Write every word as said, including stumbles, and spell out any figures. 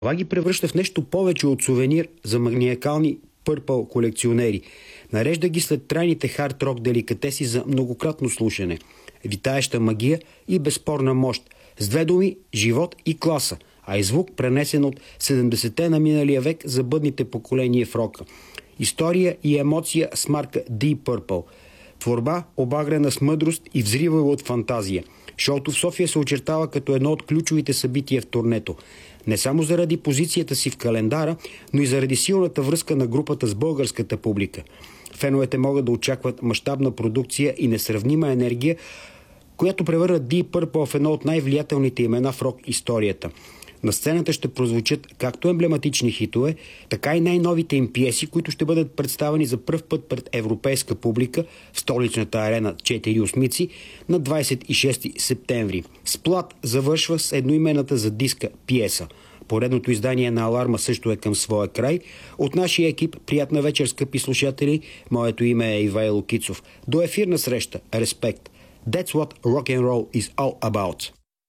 Това ги превръща в нещо повече от сувенир за маниакални Purple колекционери. Нарежда ги след трайните хард-рок деликатеси за многократно слушане. Витаеща магия и безспорна мощ. С две думи – живот и класа, а и звук пренесен от седемдесетте на миналия век за бъдните поколения в рока. История и емоция с марка Deep Purple. Творба, обагрена с мъдрост и взривава от фантазия. Шоуто в София се очертава като едно от ключовите събития в турнето. Не само заради позицията си в календара, но и заради силната връзка на групата с българската публика. Феновете могат да очакват мащабна продукция и несравнима енергия, която превърна Deep Purple в едно от най-влиятелните имена в рок историята. На сцената ще прозвучат както емблематични хитове, така и най-новите им пиеси, които ще бъдат представени за пръв път пред европейска публика в столичната арена Четири осмици на двадесет и шести септември. Сплат завършва с едноименната за диска пиеса. Поредното издание на Аларма също е към своя край. От нашия екип приятна вечер, скъпи слушатели. Моето име е Ивайло Кицов. До ефирна среща. Респект. That's what rock and roll is all about.